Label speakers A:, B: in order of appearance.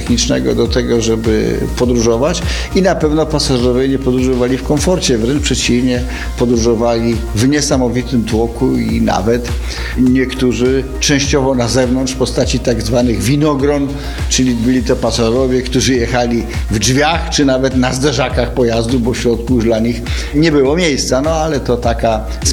A: technicznego do tego, żeby podróżować i na pewno pasażerowie nie podróżowali w komforcie, wręcz przeciwnie, podróżowali w niesamowitym tłoku i nawet niektórzy częściowo na zewnątrz w postaci tak zwanych winogron, czyli byli to pasażerowie, którzy jechali w drzwiach czy nawet na zderzakach pojazdu, bo w środku już dla nich nie było miejsca, no ale to taka